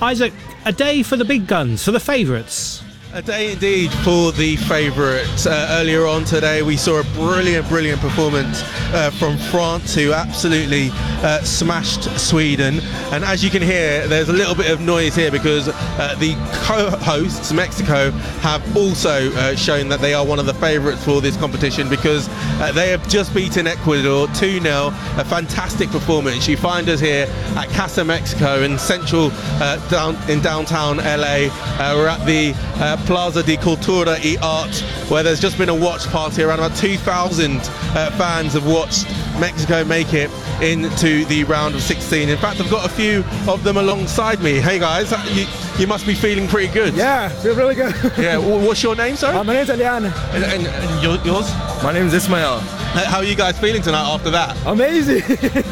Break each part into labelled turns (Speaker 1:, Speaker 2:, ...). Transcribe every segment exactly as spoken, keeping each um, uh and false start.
Speaker 1: Isaac, a day for the big guns, for the favourites.
Speaker 2: A day indeed for the favourites. Uh, earlier on today we saw a brilliant, brilliant performance uh, from France, who absolutely uh, smashed Sweden. And as you can hear, there's a little bit of noise here because uh, the co-hosts, Mexico, have also uh, shown that they are one of the favourites for this competition because uh, they have just beaten Ecuador two nil. A fantastic performance. You find us here at Casa Mexico in central, uh, down in downtown L A. Uh, we're at the uh, Plaza de Cultura y Art, where there's just been a watch party. Around about two thousand uh, fans have watched Mexico make it into the round of sixteen. In fact, I've got a few of them alongside me. Hey guys, you, you must be feeling pretty good.
Speaker 3: Yeah, feel really good.
Speaker 2: Yeah, what's your name, sorry?
Speaker 3: Uh, my name's Elian.
Speaker 2: And, and, and yours?
Speaker 4: My name's Ismael.
Speaker 2: How are you guys feeling tonight after that?
Speaker 3: Amazing.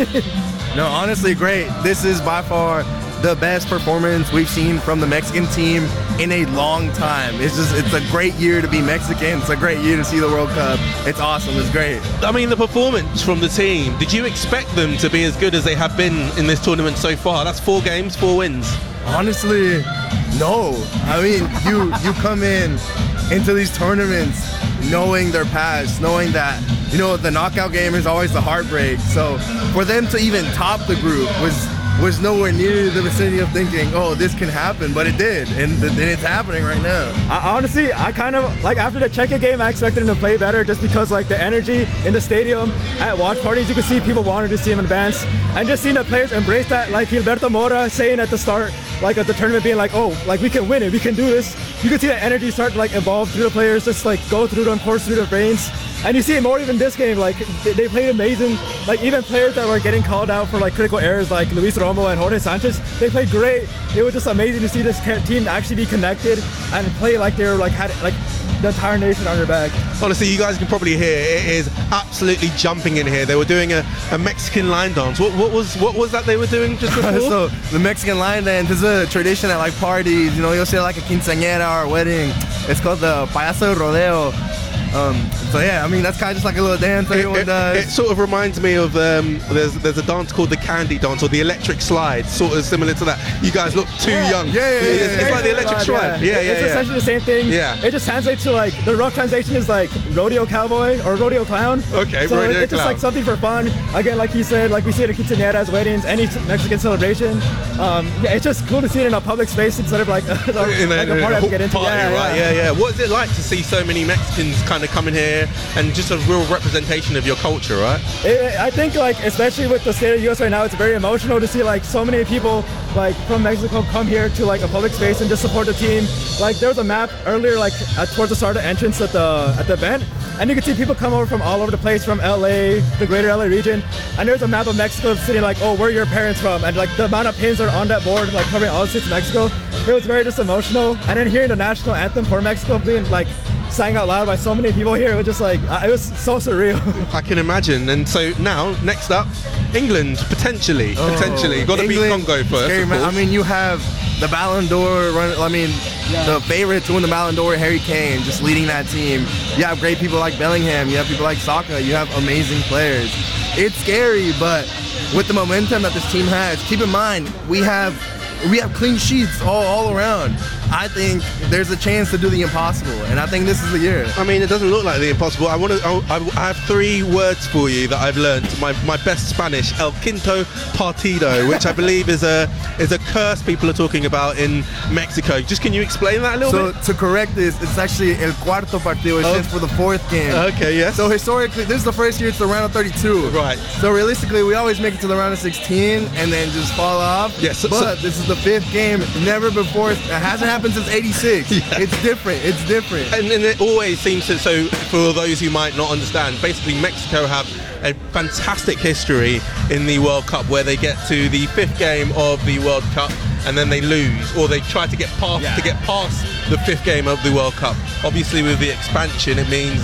Speaker 4: No, honestly, great. This is by far the best performance we've seen from the Mexican team in a long time. It's just, it's a great year to be Mexican. It's a great year to see the World Cup. It's awesome. It's great.
Speaker 2: I mean, the performance from the team, did you expect them to be as good as they have been in this tournament so far? That's four games, four wins.
Speaker 4: Honestly, no. I mean, you you come in into these tournaments knowing their past, knowing that, you know, the knockout game is always the heartbreak. So for them to even top the group was was nowhere near the vicinity of thinking, oh, this can happen, but it did, and, and it's happening right now.
Speaker 3: I, honestly, I kind of, like after the Czechia game, I expected him to play better just because like the energy in the stadium at watch parties, you could see people wanted to see him advance, and just seeing the players embrace that, like Gilberto Mora saying at the start, like at the tournament being like, oh, like we can win it, we can do this. You could see that energy start to like evolve through the players, just like go through them, course through their brains. And you see it more even this game, like they played amazing. Like even players that were getting called out for like critical errors like Luis Romo and Jorge Sanchez, they played great. It was just amazing to see this team actually be connected and play like they were like had like the entire nation on their back.
Speaker 2: Honestly, you guys can probably hear it is absolutely jumping in here. They were doing a, a Mexican line dance. What, what was what was that they were doing just before?
Speaker 4: So the Mexican line dance is a tradition at like parties. You know, you'll see like a quinceañera or a wedding. It's called the payaso rodeo. Um, so yeah, I mean that's kind of just like a little dance everyone
Speaker 2: it, it,
Speaker 4: does.
Speaker 2: It sort of reminds me of um, there's there's a dance called the candy dance or the electric slide, sort of similar to that. You guys look too
Speaker 4: yeah.
Speaker 2: young.
Speaker 4: Yeah, yeah, yeah.
Speaker 2: It's,
Speaker 4: yeah,
Speaker 2: it's
Speaker 4: yeah.
Speaker 2: like the electric slide. Yeah, yeah, yeah.
Speaker 3: It's
Speaker 2: yeah.
Speaker 3: essentially the same thing.
Speaker 2: Yeah.
Speaker 3: It just translates to like the rough translation is like rodeo cowboy or rodeo clown.
Speaker 2: Okay,
Speaker 3: so
Speaker 2: rodeo
Speaker 3: it's just
Speaker 2: clown.
Speaker 3: like something for fun. Again, like you said, like we see it at quinceañeras, weddings, any Mexican celebration. Um, yeah, it's just cool to see it in a public space instead of like a,
Speaker 2: in a,
Speaker 3: like a
Speaker 2: in
Speaker 3: party
Speaker 2: a
Speaker 3: I get into.
Speaker 2: party,
Speaker 3: yeah,
Speaker 2: right?
Speaker 3: yeah.
Speaker 2: yeah, yeah. What is it like to see so many Mexicans kind of coming here and just a real representation of your culture, right?
Speaker 3: It, I think like especially with the state of the U S right now, it's very emotional to see like so many people like from Mexico come here to like a public space and just support the team. Like there was a map earlier like at, towards the start of entrance at the at the event, and you could see people come over from all over the place, from L A, the greater L A region, and there's a map of Mexico City like, oh, where are your parents from? And like the amount of pins that are on that board like covering all six Mexico, it was very just emotional. And then hearing the national anthem for Mexico being like sang out loud by so many people here, it was just like, it was so surreal.
Speaker 2: I can imagine. And so now, next up, England, potentially,
Speaker 4: Oh,
Speaker 2: potentially. Got to beat
Speaker 4: England,
Speaker 2: Congo first,
Speaker 4: scary,
Speaker 2: of
Speaker 4: man.
Speaker 2: course.
Speaker 4: I mean, you have the Ballon d'Or, run, I mean,
Speaker 3: Yeah.
Speaker 4: the favorite to win the Ballon d'Or, Harry Kane, just leading that team. You have great people like Bellingham. You have people like Saka. You have amazing players. It's scary, but with the momentum that this team has, keep in mind, we have we have clean sheets all, all around. I think there's a chance to do the impossible, and I think this is the year.
Speaker 2: I mean, it doesn't look like the impossible. I want to. I, I have three words for you that I've learned. My my best Spanish, el quinto partido, which I believe is a is a curse people are talking about in Mexico. Just can you explain that a little
Speaker 4: So
Speaker 2: bit?
Speaker 4: to correct this, it's actually el cuarto partido. It
Speaker 2: Oh.
Speaker 4: stands for the fourth game.
Speaker 2: Okay, yes.
Speaker 4: So historically, this is the first year it's the round of thirty-two.
Speaker 2: Right.
Speaker 4: So realistically, we always make it to the round of sixteen and then just fall off.
Speaker 2: Yes, so-
Speaker 4: but
Speaker 2: so-
Speaker 4: this is the fifth game. Never before. It hasn't happened since eighty-six.
Speaker 2: Yeah.
Speaker 4: It's different. It's different.
Speaker 2: And, and it always seems to, so for those who might not understand, basically Mexico have a fantastic history in the World Cup where they get to the fifth game of the World Cup and then they lose, or they try to get past
Speaker 4: Yeah.
Speaker 2: to get past the fifth game of the World Cup. Obviously with the expansion it means that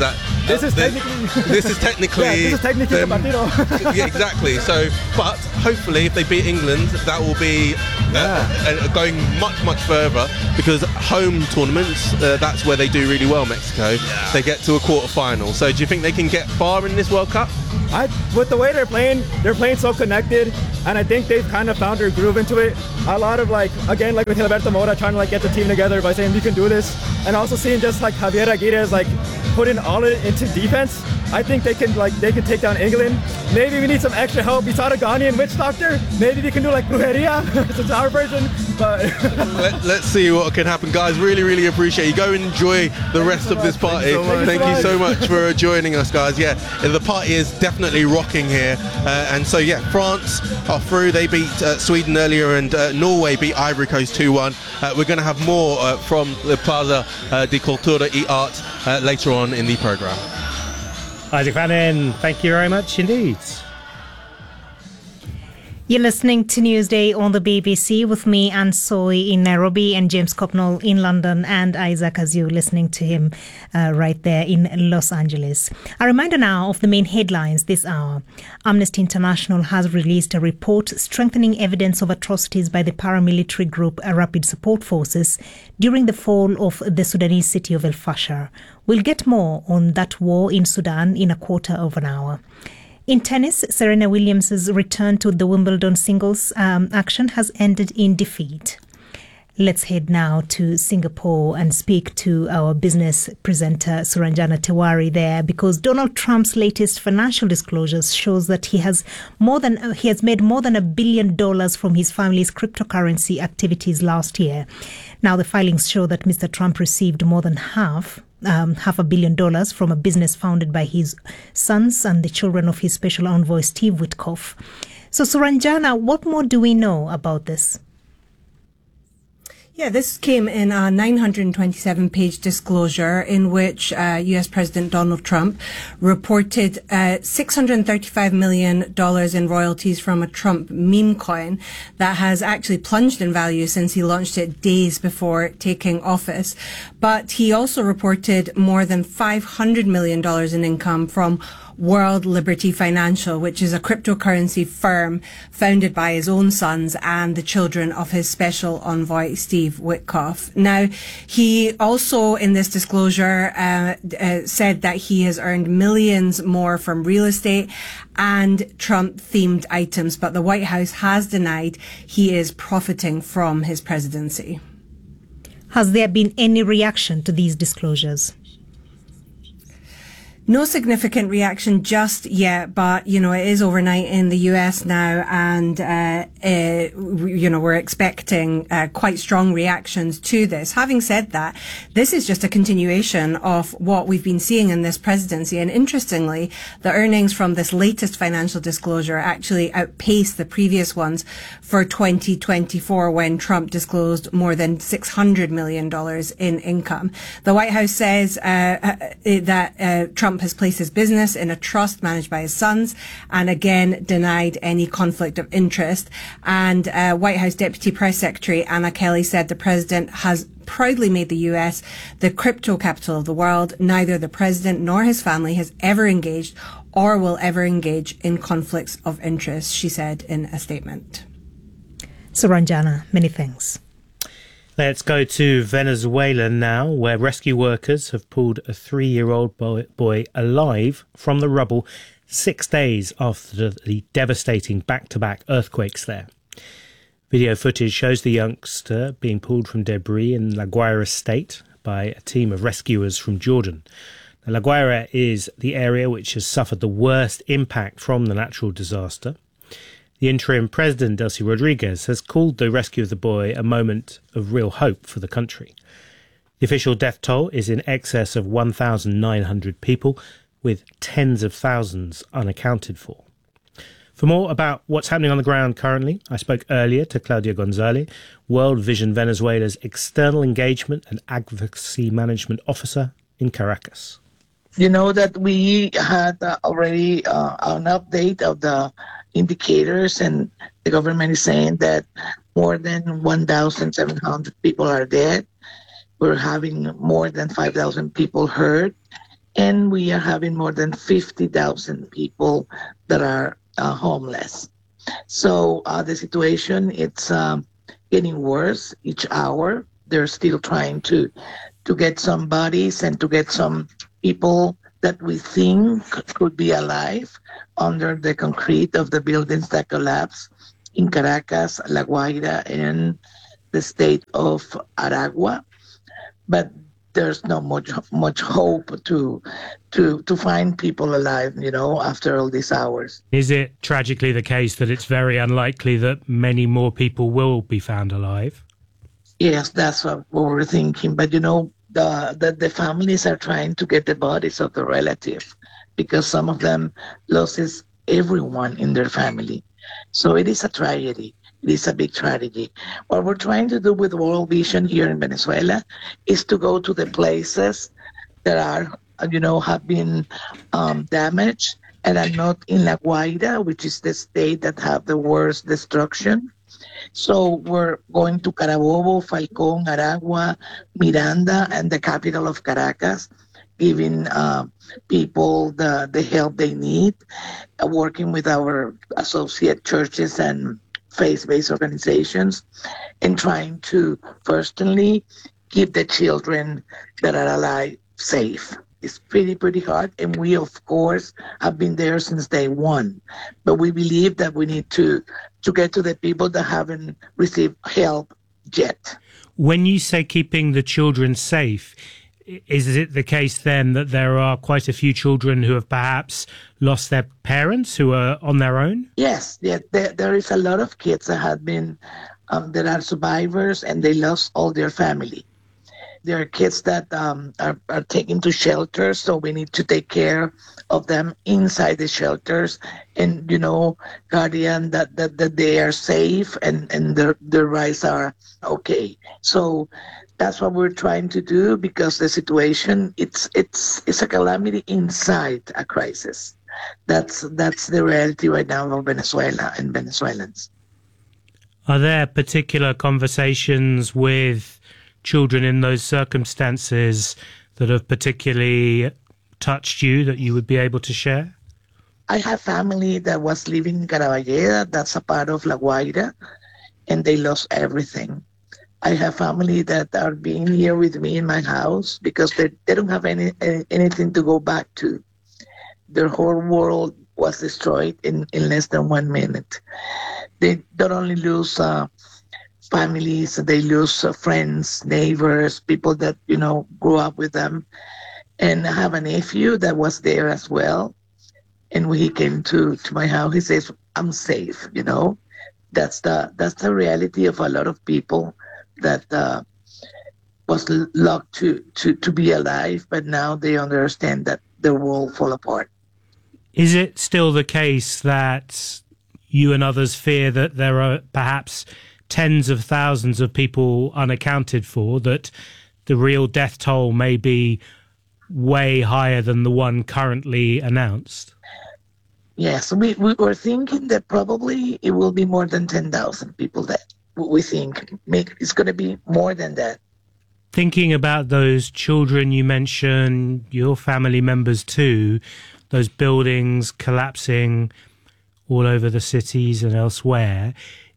Speaker 3: This is
Speaker 2: the-
Speaker 3: technically.
Speaker 2: This is technically.
Speaker 3: Yeah, this is technically
Speaker 2: them-
Speaker 3: the partido.
Speaker 2: Yeah, exactly. So, but hopefully, if they beat England, that will be uh, uh, going much, much further because home tournaments, uh, that's where they do really well. Mexico, they get to a quarter final. So, do you think they can get far in this World Cup?
Speaker 3: I, with the way they're playing, they're playing so connected, and I think they've kind of found their groove into it. A lot of like, again, like with Gilberto Mora trying to like get the team together by saying we can do this, and also seeing just like Javier Aguirre like putting all it into defense. I think they can like they can take down England. Maybe we need some extra help. We saw the Ghanaian witch doctor. Maybe we can do like brujeria. It's our version, but
Speaker 2: Let, let's see what can happen, guys. Really, really appreciate you. Go and enjoy the rest of this party.
Speaker 4: Thank you so much.
Speaker 2: Thank you so much for joining us, guys. Yeah, the party is definitely rocking here. Uh, and so, yeah, France are through. They beat uh, Sweden earlier, and uh, Norway beat Ivory Coast two one. Uh, we're going to have more uh, from the Plaza uh, de Cultura y Art uh, later on in the programme.
Speaker 1: Isaac Van Den, thank you very much indeed.
Speaker 5: You're listening to Newsday on the B B C with me, Anne Soy in Nairobi, and James Copnall in London, and Isaac, as you're listening to him uh, right there in Los Angeles. A reminder now of the main headlines this hour. Amnesty International has released a report strengthening evidence of atrocities by the paramilitary group Rapid Support Forces during the fall of the Sudanese city of El Fasher. We'll get more on that war in Sudan in a quarter of an hour. In tennis, Serena Williams' return to the Wimbledon singles um, action has ended in defeat. Let's head now to Singapore and speak to our business presenter Suranjana Tewari there, because Donald Trump's latest financial disclosures shows that he has more than uh, he has made more than a billion dollars from his family's cryptocurrency activities last year. Now, the filings show that Mister Trump received more than half. Um, half a billion dollars from a business founded by his sons and the children of his special envoy, Steve Witkoff. So, Suranjana, what more do we know about this?
Speaker 6: Yeah, this came in a nine hundred twenty-seven page disclosure in which uh, U S President Donald Trump reported uh, six hundred thirty-five million dollars in royalties from a Trump meme coin that has actually plunged in value since he launched it days before taking office. But he also reported more than five hundred million dollars in income from World Liberty Financial, which is a cryptocurrency firm founded by his own sons and the children of his special envoy, Steve Witkoff. Now, he also, in this disclosure, uh, uh, said that he has earned millions more from real estate and Trump-themed items, but the White House has denied he is profiting from his presidency.
Speaker 5: Has there been any reaction to these disclosures?
Speaker 6: No significant reaction just yet, but, you know, it is overnight in the U S now, and, uh, uh you know, we're expecting uh, quite strong reactions to this. Having said that, this is just a continuation of what we've been seeing in this presidency, and interestingly, the earnings from this latest financial disclosure actually outpaced the previous ones for twenty twenty-four, when Trump disclosed more than six hundred million dollars in income. The White House says uh, that uh, Trump has placed his business in a trust managed by his sons, and again denied any conflict of interest. And uh, White House Deputy Press Secretary Anna Kelly said the president has proudly made the U S the crypto capital of the world. Neither the president nor his family has ever engaged or will ever engage in conflicts of interest, she said in a statement.
Speaker 5: Suranjana, many thanks.
Speaker 1: Let's go to Venezuela now, where rescue workers have pulled a three-year-old boy, boy alive from the rubble six days after the devastating back-to-back earthquakes there. Video footage shows the youngster being pulled from debris in La Guaira state by a team of rescuers from Jordan. Now, La Guaira is the area which has suffered the worst impact from the natural disaster. The interim president, Delcy Rodriguez, has called the rescue of the boy a moment of real hope for the country. The official death toll is in excess of one thousand nine hundred people, with tens of thousands unaccounted for. For more about what's happening on the ground currently, I spoke earlier to Claudia Gonzalez, World Vision Venezuela's External Engagement and Advocacy Management Officer in Caracas.
Speaker 7: You know that we had uh, already uh, an update of the indicators, and the government is saying that more than one thousand seven hundred people are dead. We're having more than five thousand people hurt, and we are having more than fifty thousand people that are uh, homeless. So uh, the situation, it's um, getting worse each hour. They're still trying to to get some bodies and to get some people that we think could be alive under the concrete of the buildings that collapsed in Caracas, La Guaira, and the state of Aragua. But there's not much much hope to to to find people alive, you know, after all these hours.
Speaker 1: Is it tragically the case that it's very unlikely that many more people will be found alive?
Speaker 7: Yes, that's what we're thinking. But, you know, the, the, the families are trying to get the bodies of the relatives because some of them loses everyone in their family. So it is a tragedy. It is a big tragedy. What we're trying to do with World Vision here in Venezuela is to go to the places that are, you know, have been um, damaged and are not in La Guaira, which is the state that have the worst destruction. So we're going to Carabobo, Falcón, Aragua, Miranda, and the capital of Caracas, giving uh, people the, the help they need, uh, working with our associate churches and faith-based organizations, and trying to, firstly, keep the children that are alive safe. It's pretty, pretty hard, and we, of course, have been there since day one. But we believe that we need to, to get to the people that haven't received help yet.
Speaker 1: When you say keeping the children safe, is it the case then that there are quite a few children who have perhaps lost their parents, who are on their own?
Speaker 7: Yes, yeah, there, there is a lot of kids that have been, um, that are survivors, and they lost all their family. There are kids that um, are, are taken to shelters, so we need to take care of them inside the shelters and, you know, guardian that, that, that they are safe and, and their, their rights are okay. So that's what we're trying to do, because the situation, it's it's it's a calamity inside a crisis. That's that's the reality right now of Venezuela and Venezuelans.
Speaker 1: Are there particular conversations with children in those circumstances that have particularly touched you that you would be able to share?
Speaker 7: I have family that was living in Caraballeda, that's a part of La Guaira, and they lost everything. I have family that are being here with me in my house because they, they don't have any, any anything to go back to. Their whole world was destroyed in, in less than one minute. They don't only lose uh, families, they lose uh, friends, neighbors, people that, you know, grew up with them. And I have a nephew that was there as well. And when he came to, to my house, he says, I'm safe, you know. That's the that's the reality of a lot of people that uh, was lucky to, to, to be alive, but now they understand that the world fall apart.
Speaker 1: Is it still the case that you and others fear that there are perhaps tens of thousands of people unaccounted for, that the real death toll may be way higher than the one currently announced?
Speaker 7: Yes, we, we were thinking that probably it will be more than ten thousand people dead. We think it's going to be more than that.
Speaker 1: Thinking about those children you mentioned, your family members too, those buildings collapsing all over the cities and elsewhere,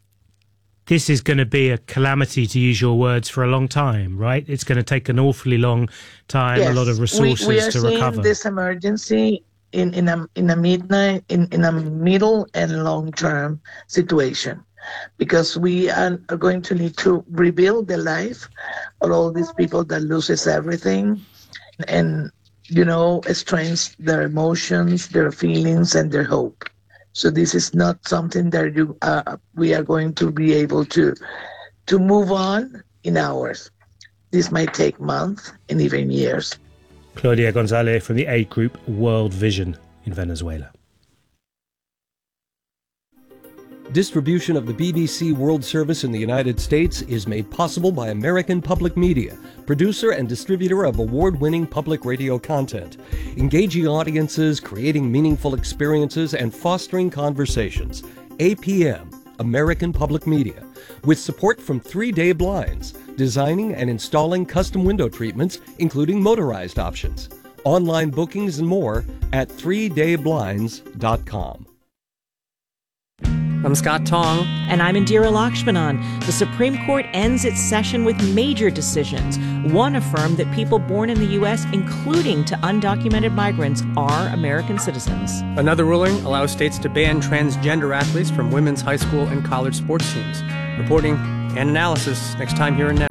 Speaker 1: this is going to be a calamity, to use your words, for a long time, right? It's going to take an awfully long time,
Speaker 7: yes,
Speaker 1: a lot of resources
Speaker 7: we, we are
Speaker 1: to
Speaker 7: seeing
Speaker 1: recover.
Speaker 7: This emergency in, in a in a midnight in, in a middle and long term situation, because we are, are going to need to rebuild the life of all these people that loses everything, and, you know, strengthens their emotions, their feelings, and their hope. So this is not something that you uh, we are going to be able to to move on in hours. This might take months and even years.
Speaker 1: Claudia Gonzalez from the aid group World Vision in Venezuela.
Speaker 8: Distribution of the B B C World Service in the United States is made possible by American Public Media, producer and distributor of award-winning public radio content, engaging audiences, creating meaningful experiences, and fostering conversations. A P M, American Public Media, with support from three day Blinds, designing and installing custom window treatments, including motorized options. online bookings and more at three day blinds dot com.
Speaker 9: I'm Scott Tong.
Speaker 10: And I'm Indira Lakshmanan. The Supreme Court ends its session with major decisions. One affirmed that people born in the U S, including to undocumented migrants, are American citizens.
Speaker 9: Another ruling allows states to ban transgender athletes from women's high school and college sports teams. Reporting and analysis next time here and now.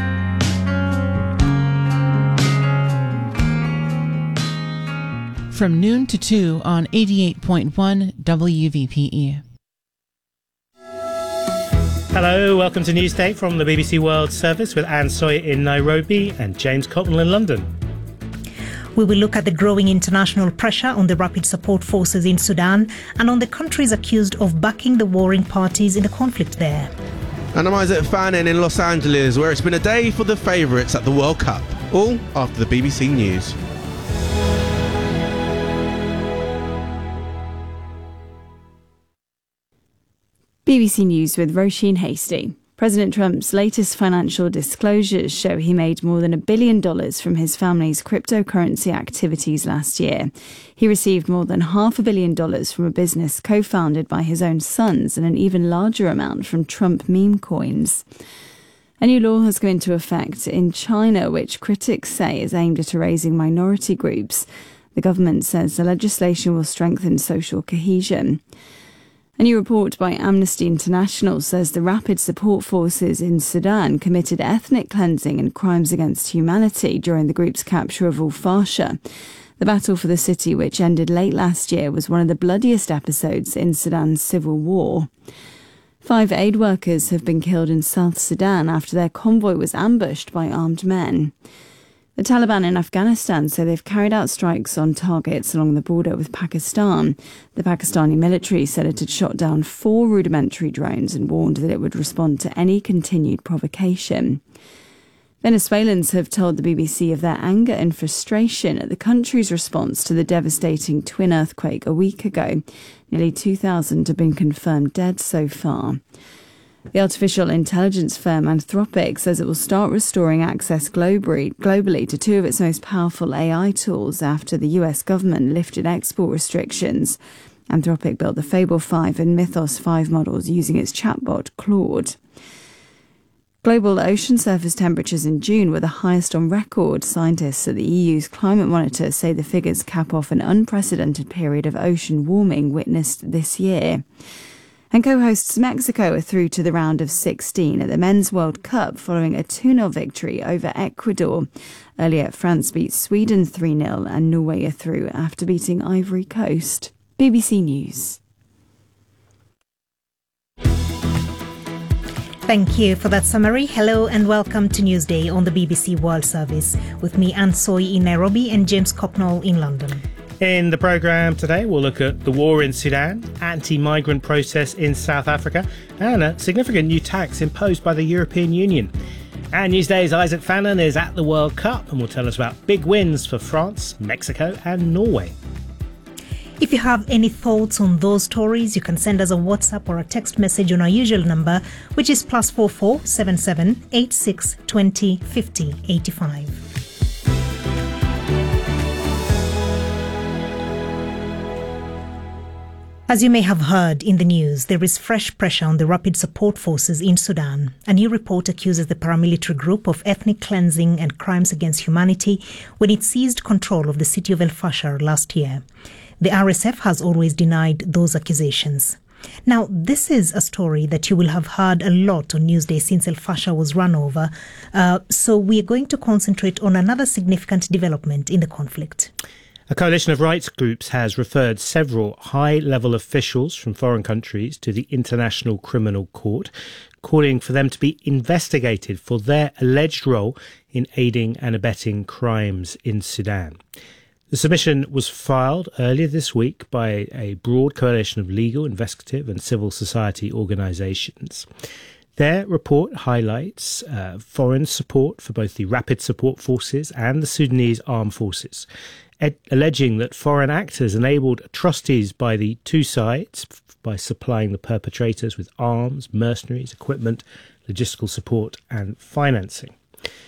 Speaker 11: From noon to two on eighty-eight point one W V P E.
Speaker 1: Hello, welcome to Newsday from the B B C World Service with Anne Sawyer in Nairobi and James Cotnell in London.
Speaker 5: We will look at the growing international pressure on the rapid support forces in Sudan and on the countries accused of backing the warring parties in the conflict there.
Speaker 2: And I'm Isaac Fannin in Los Angeles, where it's been a day for the favourites at the World Cup. All after the B B C News.
Speaker 12: B B C News with Roisin Hasty. President Trump's latest financial disclosures show he made more than a billion dollars from his family's cryptocurrency activities last year. He received more than half a billion dollars from a business co-founded by his own sons and an even larger amount from Trump meme coins. A new law has come into effect in China, which critics say is aimed at erasing minority groups. The government says the legislation will strengthen social cohesion. A new report by Amnesty International says the Rapid Support Forces in Sudan committed ethnic cleansing and crimes against humanity during the group's capture of al-Fasher. The battle for the city, which ended late last year, was one of the bloodiest episodes in Sudan's civil war. Five aid workers have been killed in South Sudan after their convoy was ambushed by armed men. The Taliban in Afghanistan say they've carried out strikes on targets along the border with Pakistan. The Pakistani military said it had shot down four rudimentary drones and warned that it would respond to any continued provocation. Venezuelans have told the B B C of their anger and frustration at the country's response to the devastating twin earthquake a week ago. Nearly two thousand have been confirmed dead so far. The artificial intelligence firm Anthropic says it will start restoring access globally, globally to two of its most powerful A I tools after the U S government lifted export restrictions. Anthropic built the Fable five and Mythos five models using its chatbot Claude. Global ocean surface temperatures in June were the highest on record. Scientists at the E U's climate monitor say the figures cap off an unprecedented period of ocean warming witnessed this year. And co-hosts Mexico are through to the round of sixteen at the Men's World Cup following a two nil victory over Ecuador. Earlier, France beat Sweden three nil and Norway are through after beating Ivory Coast. B B C News.
Speaker 5: Thank you for that summary. Hello and welcome to Newsday on the B B C World Service with me, Anne Sawyer in Nairobi and James Copnall in London.
Speaker 1: In the programme today, we'll look at the war in Sudan, anti-migrant process in South Africa, and a significant new tax imposed by the European Union. And Newsday's Isaac Fannin is at the World Cup and will tell us about big wins for France, Mexico and Norway.
Speaker 5: If you have any thoughts on those stories, you can send us a WhatsApp or a text message on our usual number, which is plus four four seven seven eight six twenty fifty eighty five. As you may have heard in the news, there is fresh pressure on the rapid support forces in Sudan. A new report accuses the paramilitary group of ethnic cleansing and crimes against humanity when it seized control of the city of al-Fasher last year. The R S F has always denied those accusations. Now, this is a story that you will have heard a lot on Newsday since al-Fasher was run over. Uh, so we are going to concentrate on another significant development in the conflict.
Speaker 1: A coalition of rights groups has referred several high-level officials from foreign countries to the International Criminal Court, calling for them to be investigated for their alleged role in aiding and abetting crimes in Sudan. The submission was filed earlier this week by a broad coalition of legal, investigative and civil society organisations. Their report highlights uh, foreign support for both the Rapid Support Forces and the Sudanese Armed Forces, ed- alleging that foreign actors enabled atrocities by the two sides by supplying the perpetrators with arms, mercenaries, equipment, logistical support and financing.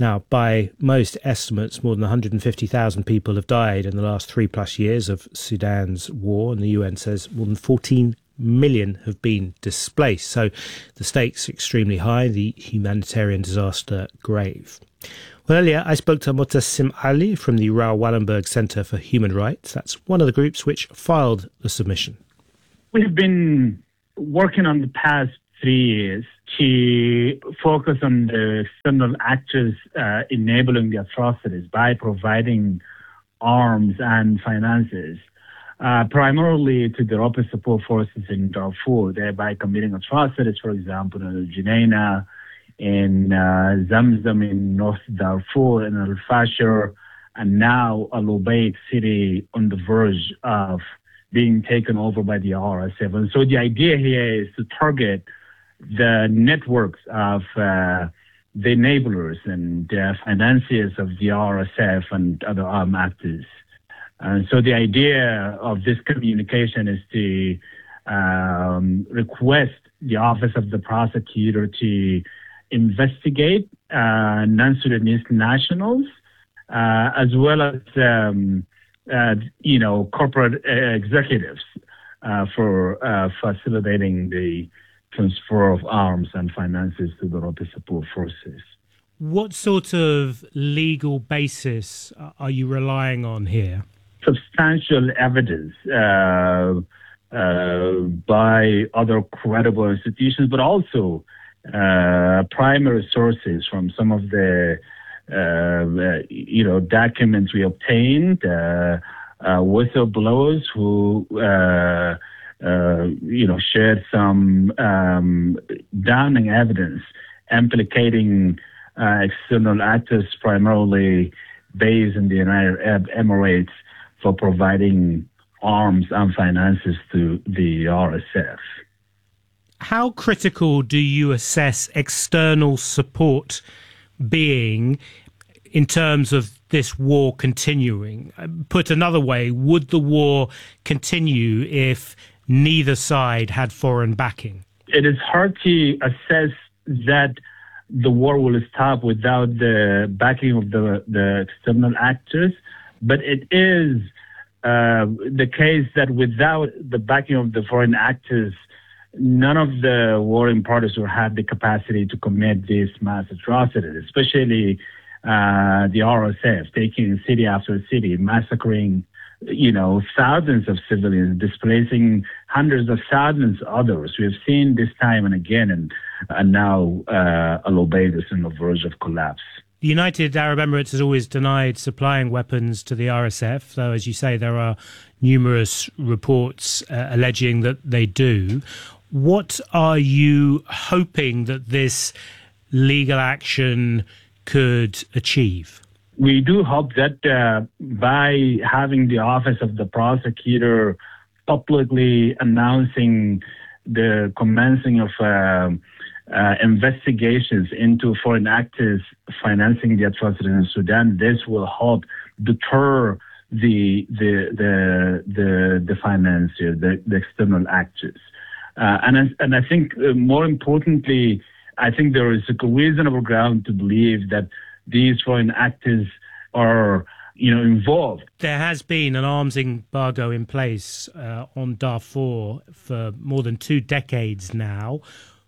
Speaker 1: Now, by most estimates, more than one hundred fifty thousand people have died in the last three plus years of Sudan's war, and the U N says more than fourteen million have been displaced. So the stakes are extremely high, the humanitarian disaster grave. Well, earlier I spoke to Motassim Ali from the Raoul Wallenberg Centre for Human Rights. That's one of the groups which filed the submission.
Speaker 13: We've been working on the past three years to focus on the external actors uh, enabling the atrocities by providing arms and finances, uh, primarily to the rapid support forces in Darfur, thereby committing atrocities, for example, in Al-Junaina, in uh, Zamzam in North Darfur, in Al-Fashir, and now Al-Ubaid city on the verge of being taken over by the R S F. And so the idea here is to target the networks of uh, the enablers and uh, financiers of the R S F and other armed actors. And so the idea of this communication is to um, request the Office of the Prosecutor to investigate uh, non-Sudanese nationals, uh, as well as, um, uh, you know, corporate uh, executives uh, for uh, facilitating the transfer of arms and finances to the rapid support forces.
Speaker 1: What sort of legal basis are you relying on here?
Speaker 13: Substantial evidence uh, uh, by other credible institutions, but also uh, primary sources from some of the uh, you know documents we obtained, uh, uh, whistleblowers who uh, uh, you know shared some um, damning evidence implicating uh, external actors, primarily based in the United Arab Emirates, for providing arms and finances to the R S F.
Speaker 1: How critical do you assess external support being in terms of this war continuing? Put another way, would the war continue if neither side had foreign backing?
Speaker 13: It is hard to assess that the war will stop without the backing of the, the external actors. But it is uh, the case that without the backing of the foreign actors, none of the warring parties will have the capacity to commit these mass atrocities, especially uh, the R S F, taking city after city, massacring, you know, thousands of civilians, displacing hundreds of thousands of others. We have seen this time and again, and, and now uh, Al-Ubaid is on the verge of collapse.
Speaker 1: The United Arab Emirates has always denied supplying weapons to the R S F, though, as you say, there are numerous reports uh, alleging that they do. What are you hoping that this legal action could achieve?
Speaker 13: We do hope that uh, by having the Office of the Prosecutor publicly announcing the commencing of uh, Uh, investigations into foreign actors financing the atrocities in Sudan, this will help deter the the the the, the financiers, the, the external actors. Uh, and and I think uh, more importantly, I think there is a reasonable ground to believe that these foreign actors are, you know, involved.
Speaker 1: There has been an arms embargo in place uh, on Darfur for more than two decades now.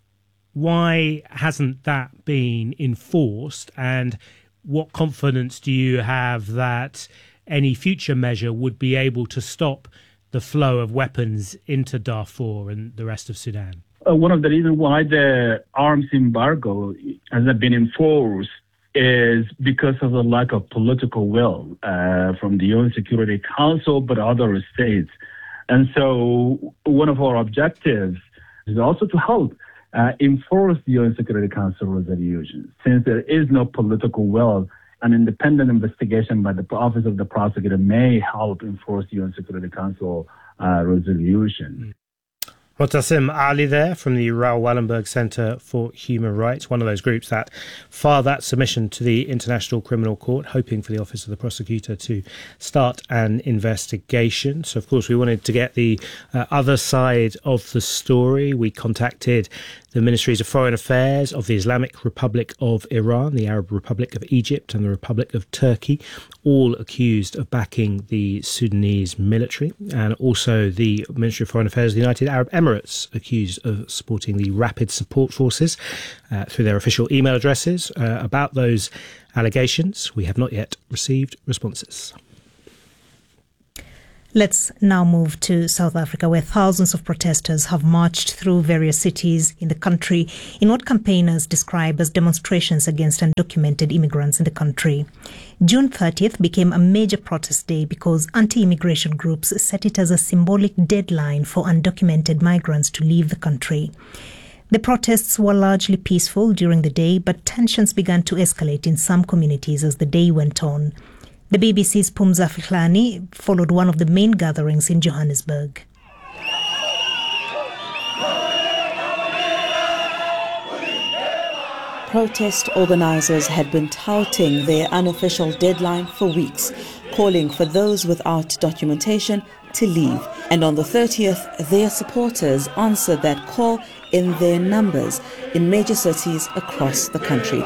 Speaker 1: Why hasn't that been enforced, and what confidence do you have that any future measure would be able to stop the flow of weapons into Darfur and the rest of Sudan?
Speaker 13: Uh, one of the reasons why the arms embargo hasn't been enforced is because of the lack of political will uh, from the U N Security Council, but other states. And so one of our objectives is also to help Uh, enforce the U N Security Council resolutions. Since there is no political will, an independent investigation by the Office of the Prosecutor may help enforce the U N Security Council uh, resolution.
Speaker 1: Motassim Ali there from the Raoul Wallenberg Centre for Human Rights, one of those groups that filed that submission to the International Criminal Court, hoping for the Office of the Prosecutor to start an investigation. So, of course, we wanted to get the uh, other side of the story. We contacted The Ministries of Foreign Affairs of the Islamic Republic of Iran, the Arab Republic of Egypt and the Republic of Turkey, all accused of backing the Sudanese military, and also the Ministry of Foreign Affairs of the United Arab Emirates accused of supporting the Rapid Support Forces uh, through their official email addresses. Uh, about those allegations, we have not yet received responses.
Speaker 5: Let's now move to South Africa, where thousands of protesters have marched through various cities in the country in what campaigners describe as demonstrations against undocumented immigrants in the country. June thirtieth became a major protest day because anti-immigration groups set it as a symbolic deadline for undocumented migrants to leave the country. The protests were largely peaceful during the day, but tensions began to escalate in some communities as the day went on. The B B C's Phumza Fihlani followed one of the main gatherings in Johannesburg.
Speaker 14: Protest organisers had been touting their unofficial deadline for weeks, calling for those without documentation to leave. And on the thirtieth, their supporters answered that call in their numbers in major cities across the country.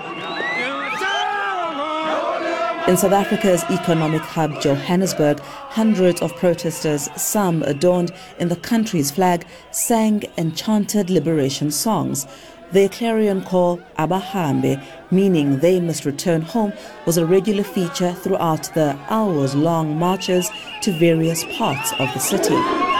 Speaker 14: In South Africa's economic hub, Johannesburg, hundreds of protesters, some adorned in the country's flag, sang and chanted liberation songs. Their clarion call, Abahambe, meaning they must return home, was a regular feature throughout the hours-long marches to various parts of the city.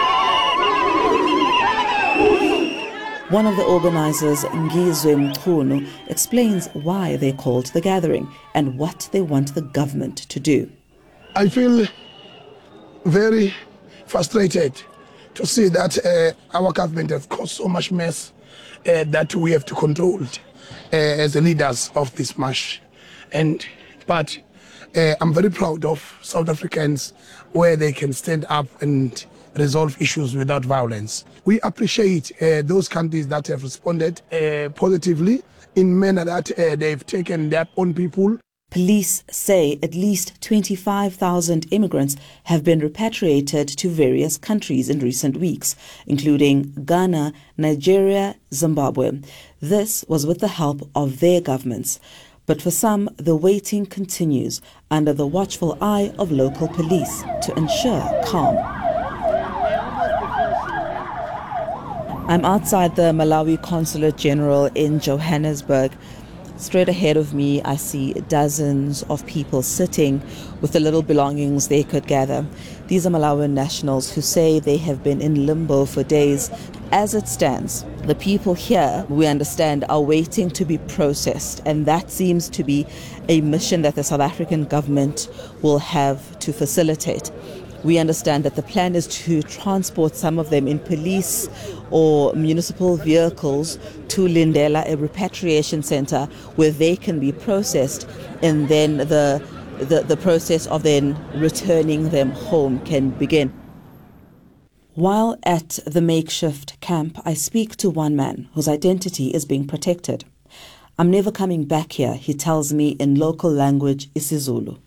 Speaker 14: One of the organizers, Ngizwe Mchunu, explains why they called the gathering and what they want the government to do.
Speaker 15: I feel very frustrated to see that uh, our government has caused so much mess uh, that we have to control uh, as the leaders of this march. And but uh, I'm very proud of South Africans where they can stand up and resolve issues without violence. We appreciate uh, those countries that have responded uh, positively in manner that uh, they've taken their own people.
Speaker 14: Police say at least twenty-five thousand immigrants have been repatriated to various countries in recent weeks, including Ghana, Nigeria, Zimbabwe. This was with the help of their governments. But for some, the waiting continues under the watchful eye of local police to ensure calm. I'm outside the Malawi Consulate General in Johannesburg. Straight ahead of me, I see dozens of people sitting with the little belongings they could gather. These are Malawian nationals who say they have been in limbo for days. As it stands, the people here, we understand, are waiting to be processed, and that seems to be a mission that the South African government will have to facilitate. We understand that the plan is to transport some of them in police or municipal vehicles to Lindela, a repatriation center where they can be processed, and then the, the, the process of then returning them home can begin. While at the makeshift camp, I speak to one man whose identity is being protected. I'm never coming back here, he tells me in local language, isiZulu.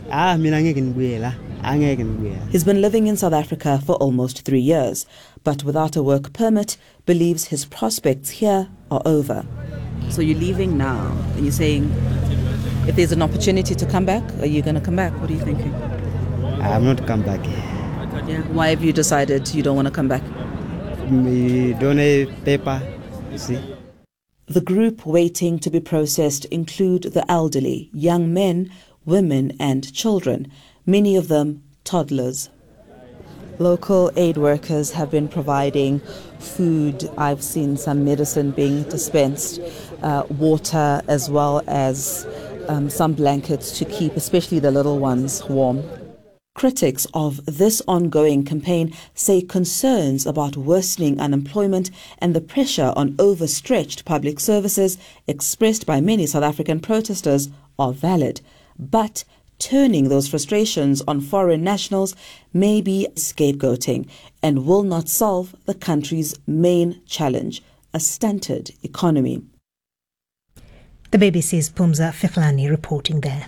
Speaker 14: He's been living in South Africa for almost three years, but without a work permit, believes his prospects here are over. So you're leaving now, and you're saying, if there's an opportunity to come back, are you going to come back? What are you thinking?
Speaker 16: I'm not come back.
Speaker 14: Yeah. Why have you decided you don't want to come back?
Speaker 16: We don't have paper, you see.
Speaker 14: The group waiting to be processed include the elderly, young men, women and children, many of them toddlers. Local aid workers have been providing food. I've seen some medicine being dispensed, uh, water, as well as um, some blankets to keep especially the little ones warm. Critics of this ongoing campaign say concerns about worsening unemployment and the pressure on overstretched public services expressed by many South African protesters are valid. But turning those frustrations on foreign nationals may be scapegoating and will not solve the country's main challenge, a stunted economy.
Speaker 5: The B B C's Phumza Fihlani reporting there.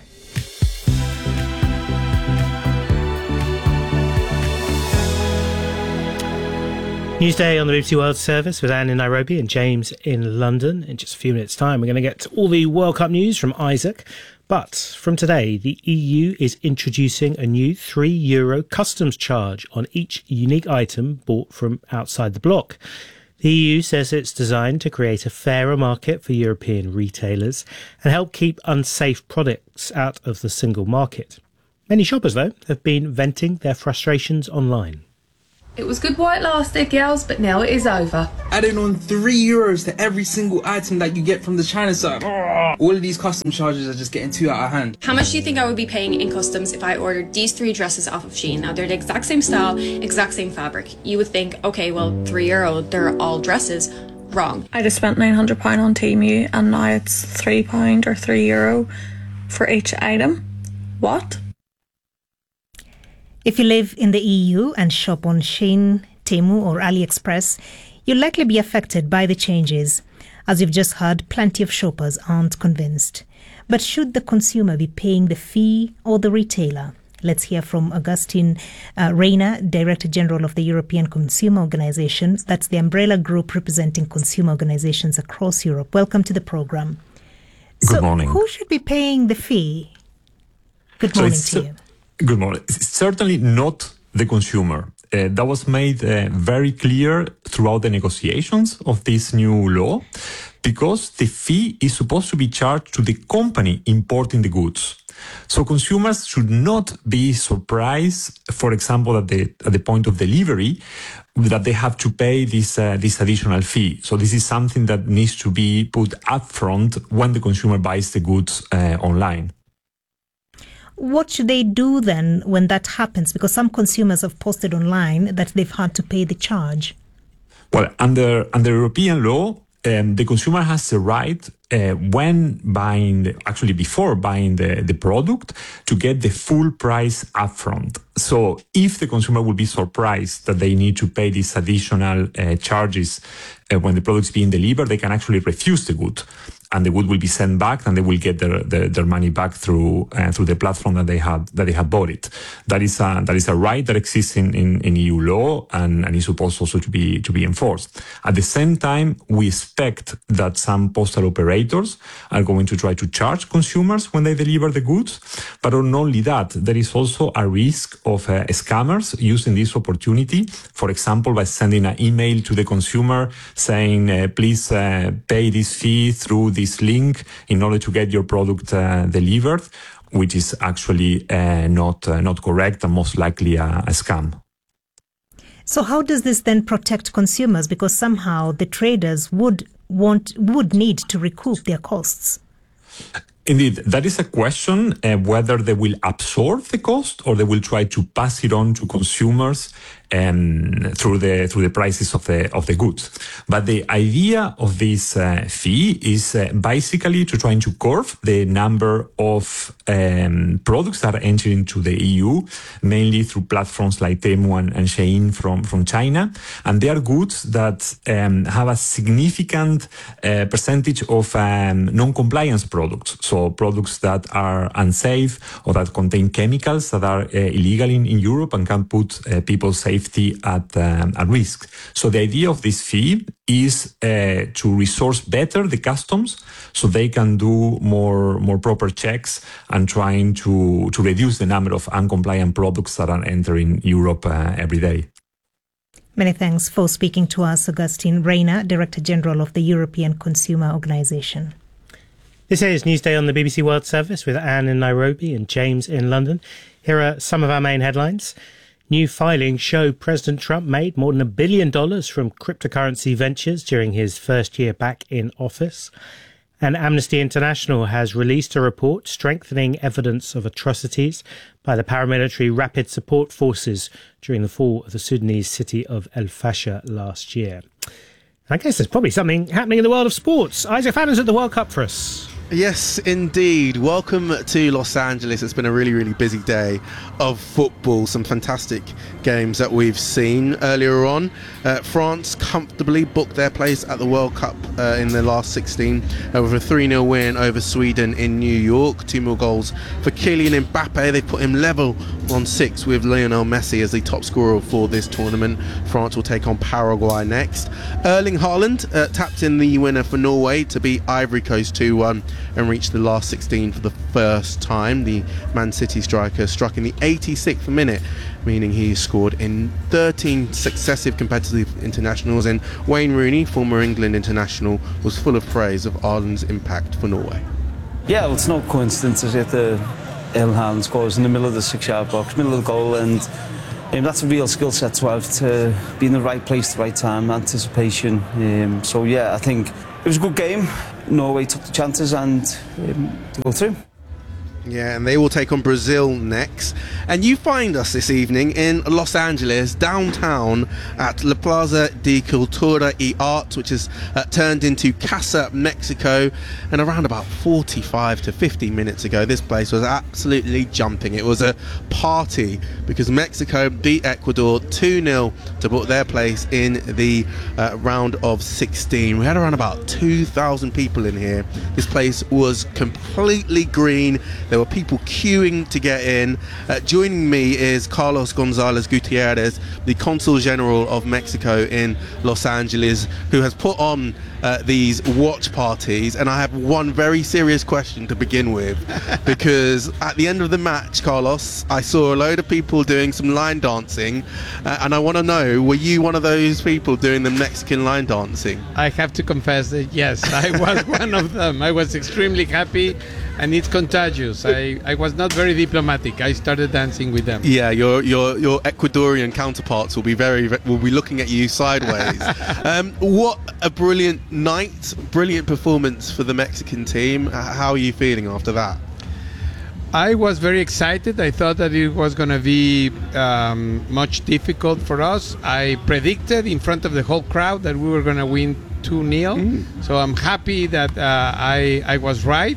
Speaker 1: Newsday on the B B C World Service with Anne in Nairobi and James in London. In just a few minutes' time, we're going to get to all the World Cup news from Isaac. But from today, the E U is introducing a new three euro customs charge on each unique item bought from outside the bloc. The E U says it's designed to create a fairer market for European retailers and help keep unsafe products out of the single market. Many shoppers, though, have been venting their frustrations online.
Speaker 17: It was good while it lasted, girls, but now it is over.
Speaker 18: Adding on three euros to every single item that you get from the China side. All of these custom charges are just getting too out of hand.
Speaker 19: How much do you think I would be paying in customs if I ordered these three dresses off of Shein? Now, they're the exact same style, exact same fabric. You would think, okay, well, three euro, they're all dresses. Wrong.
Speaker 20: I just spent nine hundred pounds on Temu and now it's three pounds or three euro for each item. What?
Speaker 5: If you live in the E U and shop on Shein, Temu or AliExpress, you'll likely be affected by the changes. As you've just heard, plenty of shoppers aren't convinced. But should the consumer be paying the fee or the retailer? Let's hear from Augustine uh, Reyna, Director General of the European Consumer Organization. That's the umbrella group representing consumer organizations across Europe. Welcome to the program.
Speaker 21: Good
Speaker 5: so
Speaker 21: morning.
Speaker 5: Who should be paying the fee? Good morning
Speaker 21: so
Speaker 5: to you.
Speaker 21: Good morning. It's certainly not the consumer. Uh, that was made uh, very clear throughout the negotiations of this new law, because the fee is supposed to be charged to the company importing the goods. So consumers should not be surprised, for example, at the at the point of delivery, that they have to pay this uh, this additional fee. So this is something that needs to be put upfront when the consumer buys the goods uh, online.
Speaker 5: What should they do then when that happens? Because some consumers have posted online that they've had to pay the charge.
Speaker 21: Well, under under European law, um, the consumer has the right, uh, when buying, the, actually before buying the, the product, to get the full price upfront. So if the consumer will be surprised that they need to pay these additional uh, charges uh, when the product is being delivered, they can actually refuse the good. And the good will be sent back, and they will get their their, their money back through uh, through the platform that they had that they had bought it. That is a that is a right that exists in, in, in E U law, and, and is supposed also to be to be enforced. At the same time, we expect that some postal operators are going to try to charge consumers when they deliver the goods. But not only that, there is also a risk of uh, scammers using this opportunity. For example, by sending an email to the consumer saying, uh, "Please uh, pay this fee through the this link in order to get your product uh, delivered," which is actually uh, not uh, not correct and most likely a, a scam.
Speaker 5: So how does this then protect consumers? Because somehow the traders would want would need to recoup their costs.
Speaker 21: Indeed, that is a question uh, whether they will absorb the cost or they will try to pass it on to consumers um, through the through the prices of the of the goods. But the idea of this uh, fee is uh, basically to try to curb the number of um, products that are entering into the E U, mainly through platforms like Temu and, and Shein from from China, and they are goods that um, have a significant uh, percentage of um, non-compliance products. So products that are unsafe or that contain chemicals that are uh, illegal in, in Europe and can put uh, people's safety at, um, at risk. So the idea of this fee is uh, to resource better the customs so they can do more more proper checks and trying to, to reduce the number of uncompliant products that are entering Europe uh, every day.
Speaker 5: Many thanks for speaking to us, Augustine Reyna, Director General of the European Consumer Organization.
Speaker 1: This is Newsday on the B B C World Service with Anne in Nairobi and James in London. Here are some of our main headlines. New filings show President Trump made more than a billion dollars from cryptocurrency ventures during his first year back in office. And Amnesty International has released a report strengthening evidence of atrocities by the paramilitary Rapid Support Forces during the fall of the Sudanese city of El Fasher last year. I guess there's probably something happening in the world of sports. Isaac Fannon's at the World Cup for us.
Speaker 2: Yes, indeed. Welcome to Los Angeles. It's been a really, really busy day of football. Some fantastic games that we've seen earlier on. Uh, France comfortably booked their place at the World Cup uh, in the last sixteen uh, with a three nil win over Sweden in New York. Two more goals for Kylian Mbappe. They put him level on six with Lionel Messi as the top scorer for this tournament. France will take on Paraguay next. Erling Haaland uh, tapped in the winner for Norway to beat Ivory Coast two one and reach the last sixteen for the first time. The Man City striker struck in the eighty-sixth minute, meaning he scored in thirteen successive competitive internationals, and Wayne Rooney, former England international, was full of praise of Ireland's impact for Norway.
Speaker 3: Yeah, well, it's no coincidence that the Erling Haaland scores in the middle of the six-yard box, middle of the goal, and um, that's a real skill set to have, to be in the right place at the right time, anticipation. Um, so yeah, I think it was a good game. Norway took the chances and um, to go through.
Speaker 2: Yeah, and they will take on Brazil next. And you find us this evening in Los Angeles, downtown at La Plaza de Cultura y Art, which is uh, turned into Casa Mexico. And around about forty-five to fifty minutes ago, this place was absolutely jumping. It was a party because Mexico beat Ecuador two nil to put their place in the uh, round of sixteen. We had around about two thousand people in here. This place was completely green. There were people queuing to get in. Uh, joining me is Carlos Gonzalez Gutierrez, the Consul General of Mexico in Los Angeles, who has put on uh, these watch parties. And I have one very serious question to begin with, because at the end of the match, Carlos, I saw a load of people doing some line dancing, uh, and I want to know, were you one of those people doing the Mexican line dancing?
Speaker 22: I have to confess that yes, I was one of them. I was extremely happy. And it's contagious. I, I was not very diplomatic. I started dancing with them.
Speaker 2: Yeah, your your your Ecuadorian counterparts will be very will be looking at you sideways. um, what a brilliant night, brilliant performance for the Mexican team. How are you feeling after that?
Speaker 22: I was very excited. I thought that it was going to be um, much difficult for us. I predicted in front of the whole crowd that we were going to win two nil. Mm. So I'm happy that uh, I I was right.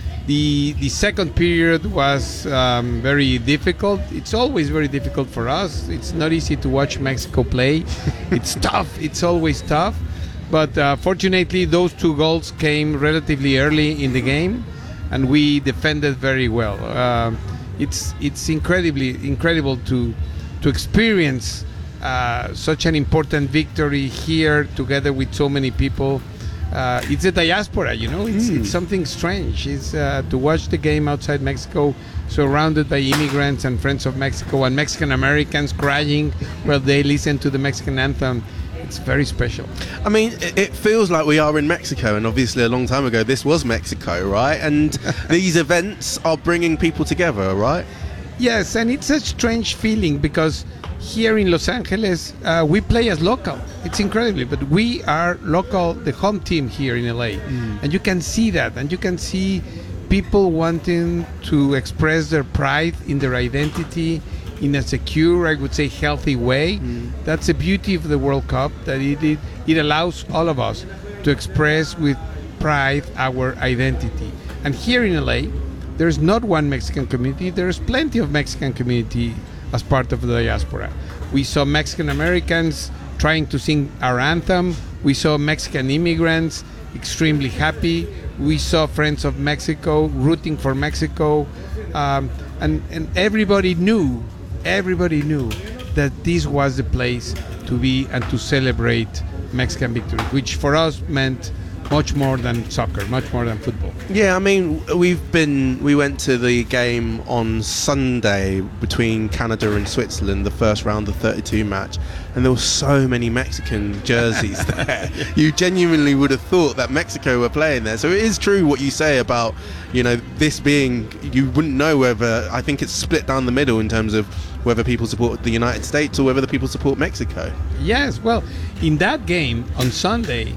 Speaker 22: The the second period was um, very difficult. It's always very difficult for us. It's not easy to watch Mexico play. It's tough. It's always tough. But uh, fortunately, those two goals came relatively early in the game, and we defended very well. Uh, it's it's incredibly incredible to to experience uh, such an important victory here together with so many people. Uh, it's a diaspora, you know. It's, mm. it's something strange. It's uh, to watch the game outside Mexico, surrounded by immigrants and friends of Mexico and Mexican Americans crying while they listen to the Mexican anthem. It's very special.
Speaker 2: I mean, it feels like we are in Mexico, and obviously a long time ago this was Mexico, right? And these events are bringing people together, right?
Speaker 22: Yes, and it's a strange feeling because here in Los Angeles, uh, we play as local. It's incredible, but we are local, the home team here in L A. Mm. And you can see that, and you can see people wanting to express their pride in their identity in a secure, I would say, healthy way. Mm. That's the beauty of the World Cup, that it, it, it allows all of us to express with pride our identity. And here in L A, there's not one Mexican community, there's plenty of Mexican community as part of the diaspora. We saw Mexican Americans trying to sing our anthem. We saw Mexican immigrants extremely happy. We saw friends of Mexico rooting for Mexico. Um, and, and everybody knew, everybody knew that this was the place to be and to celebrate Mexican victory, which for us meant much more than soccer, much more than football.
Speaker 2: Yeah, I mean, we've been, we went to the game on Sunday between Canada and Switzerland, the first round, the thirty-two match, and there were so many Mexican jerseys there. Yeah. You genuinely would have thought that Mexico were playing there. So it is true what you say about, you know, this being, you wouldn't know whether, I think it's split down the middle in terms of whether people support the United States or whether the people support Mexico.
Speaker 22: Yes, well, in that game on Sunday,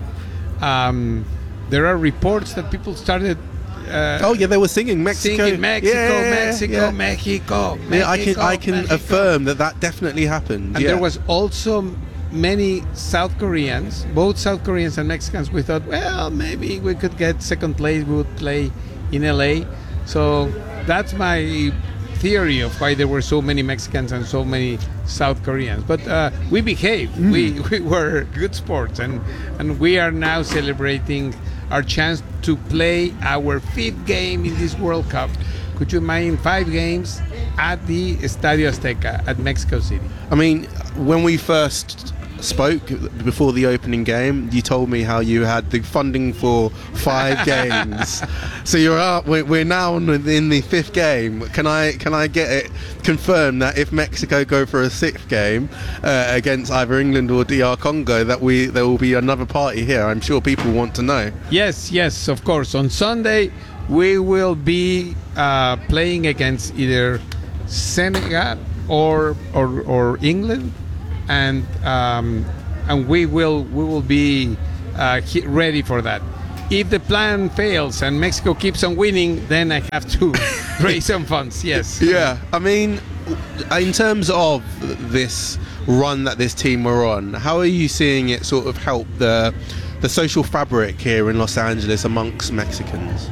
Speaker 22: Um, there are reports that people started. Uh,
Speaker 2: oh yeah, they were singing Mexico,
Speaker 22: singing Mexico,
Speaker 2: yeah,
Speaker 22: Mexico,
Speaker 2: yeah.
Speaker 22: Mexico, Mexico.
Speaker 2: Yeah, I can I can
Speaker 22: Mexico.
Speaker 2: affirm that that definitely happened.
Speaker 22: And
Speaker 2: yeah.
Speaker 22: there was also many South Koreans, both South Koreans and Mexicans. We thought, well, maybe we could get second place. We would play in L A. So that's my theory of why there were so many Mexicans and so many South Koreans. But uh, we behaved. Mm. We, we were good sports, and, and we are now celebrating our chance to play our fifth game in this World Cup. Could you imagine five games at the Estadio Azteca at Mexico City?
Speaker 2: I mean, when we first spoke before the opening game, you told me how you had the funding for five games. So you're up. We're, we're now in the fifth game. Can I can I get it confirmed that if Mexico go for a sixth game uh, against either England or D R Congo, that we there will be another party here? I'm sure people want to know.
Speaker 22: Yes, yes, of course. On Sunday, we will be uh, playing against either Senegal or or, or England. And um, and we will we will be uh, ready for that. If the plan fails and Mexico keeps on winning, then I have to raise some funds. Yes.
Speaker 2: Yeah. I mean, in terms of this run that this team were on, how are you seeing it sort of help the the social fabric here in Los Angeles amongst Mexicans?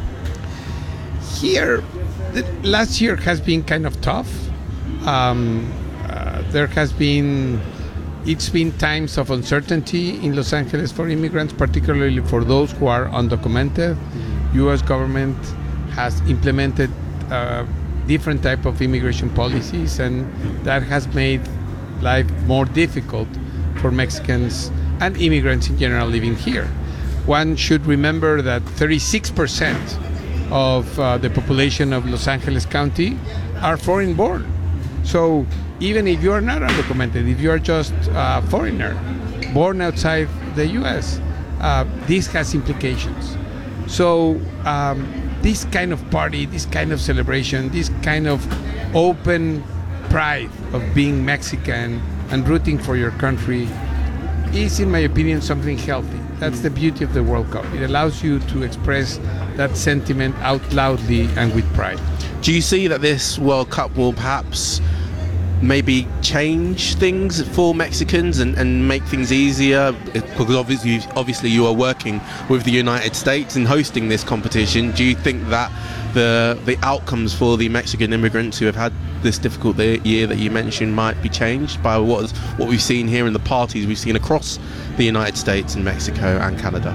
Speaker 22: Here, the last year has been kind of tough. Um, uh, there has been. It's been times of uncertainty in Los Angeles for immigrants, particularly for those who are undocumented. U S government has implemented uh, different type of immigration policies, and that has made life more difficult for Mexicans and immigrants in general living here. One should remember that thirty-six percent of uh, the population of Los Angeles County are foreign-born. So even if you are not undocumented, if you are just a foreigner born outside the U S, uh, this has implications. So um, this kind of party, this kind of celebration, this kind of open pride of being Mexican and rooting for your country is, in my opinion, something healthy. That's the beauty of the World Cup. It allows you to express that sentiment out loudly and with pride.
Speaker 2: Do you see that this World Cup will perhaps maybe change things for Mexicans and, and make things easier? Because obviously, obviously you are working with the United States and hosting this competition. Do you think that the the outcomes for the Mexican immigrants who have had this difficult year that you mentioned might be changed by what is, what we've seen here in the parties we've seen across the United States and Mexico and Canada?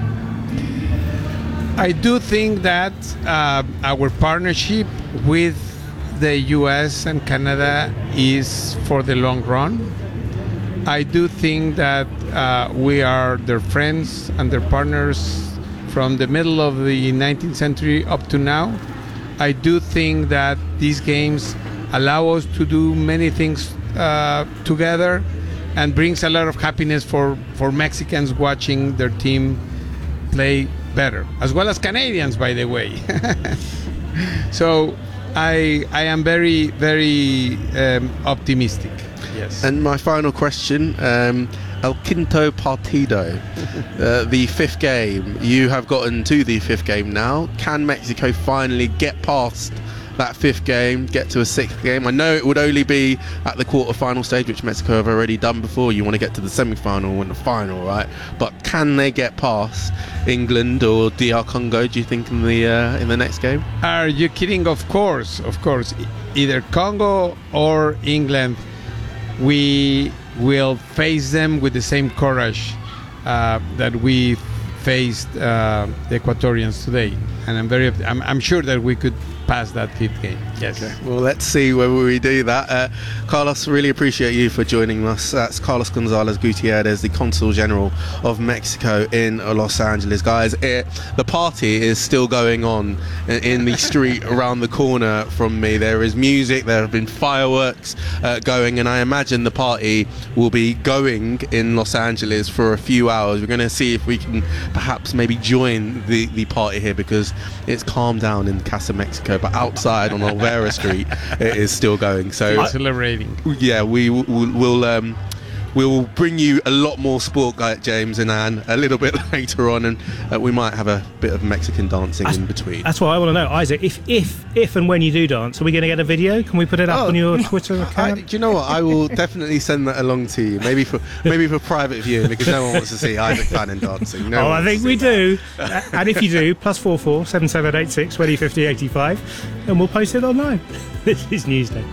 Speaker 22: I do think that uh, our partnership with the U S and Canada is for the long run. I do think that uh, we are their friends and their partners from the middle of the nineteenth century up to now. I do think that these games allow us to do many things uh, together and brings a lot of happiness for, for Mexicans watching their team play better, as well as Canadians, by the way. So I I am very, very um, optimistic. Yes.
Speaker 2: And my final question, um, El Quinto Partido, uh, the fifth game. You have gotten to the fifth game now. Can Mexico finally get past that fifth game, get to a sixth game? I know it would only be at the quarter-final stage, which Mexico have already done before. You want to get to the semi-final and the final, right? But can they get past England or D R Congo, do you think, in the uh, in the next game?
Speaker 22: Are you kidding? Of course, of course. Either Congo or England, we will face them with the same courage uh, that we faced uh, the Ecuadorians today. And I'm very, I'm, I'm sure that we could pass that fifth game. Yes.
Speaker 2: Okay. Well, let's see whether we do that. Uh, Carlos, really appreciate you for joining us. That's Carlos Gonzalez Gutierrez, the Consul General of Mexico in Los Angeles. Guys, it, the party is still going on in, in the street around the corner from me. There is music, there have been fireworks uh, going, and I imagine the party will be going in Los Angeles for a few hours. We're going to see if we can perhaps maybe join the, the party here, because it's calmed down in Casa Mexico, but outside on Olvera Street it is still going. So
Speaker 22: celebrating.
Speaker 2: Yeah, we will we'll, um, we'll bring you a lot more sport, guy James and Anne, a little bit later on, and uh, we might have a bit of Mexican dancing
Speaker 1: that's,
Speaker 2: in between.
Speaker 1: That's what I want to know, Isaac. If if if and when you do dance, are we going to get a video? Can we put it up oh, on your Twitter account?
Speaker 2: I, do you know what? I will definitely send that along to you. Maybe for maybe for private viewing, because no one wants to see Isaac Cannon dancing. No
Speaker 1: oh, I think we
Speaker 2: that.
Speaker 1: do. uh, and if you do, plus four four seven seven eight six twenty fifty eighty five, and we'll post it online. This is Newsday.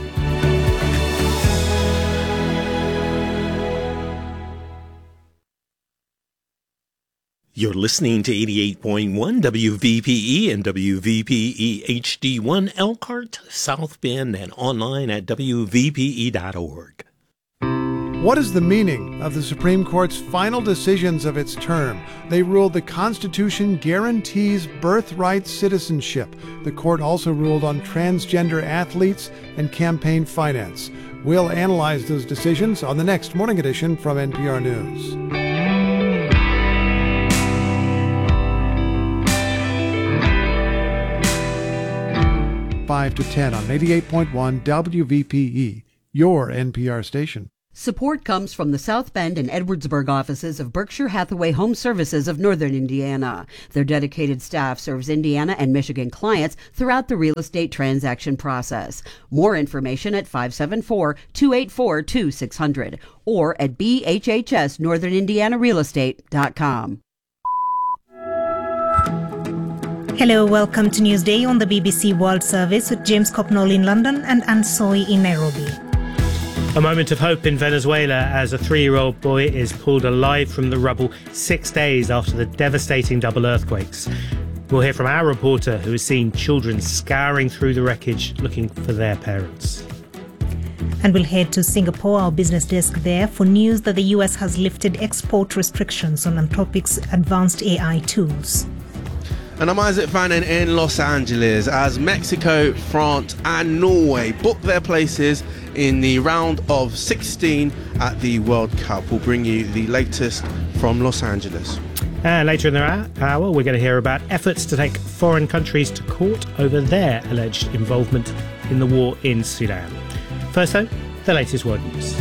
Speaker 4: You're listening to eighty-eight point one W V P E and W V P E H D one Elkhart, South Bend, and online at W V P E dot org.
Speaker 6: What is the meaning of the Supreme Court's final decisions of its term? They ruled the Constitution guarantees birthright citizenship. The court also ruled on transgender athletes and campaign finance. We'll analyze those decisions on the next Morning Edition from N P R News. five to ten on eighty-eight point one W V P E, your N P R station.
Speaker 23: Support comes from the South Bend and Edwardsburg offices of Berkshire Hathaway Home Services of Northern Indiana. Their dedicated staff serves Indiana and Michigan clients throughout the real estate transaction process. More information at five seven four, two eight four, two six zero zero or at B H H S northern indiana real estate dot com.
Speaker 5: Hello, welcome to Newsday on the B B C World Service with James Copnall in London and Anne Soy in Nairobi.
Speaker 1: A moment of hope in Venezuela as a three-year-old boy is pulled alive from the rubble six days after the devastating double earthquakes. We'll hear from our reporter who has seen children scouring through the wreckage looking for their parents.
Speaker 5: And we'll head to Singapore, our business desk there, for news that the U S has lifted export restrictions on Anthropic's advanced A I tools.
Speaker 2: And I'm Isaac Fannin in Los Angeles as Mexico, France and Norway book their places in the round of sixteen at the World Cup. We'll bring you the latest from Los Angeles.
Speaker 1: And later in the hour, we're going to hear about efforts to take foreign countries to court over their alleged involvement in the war in Sudan. First, though, the latest world news.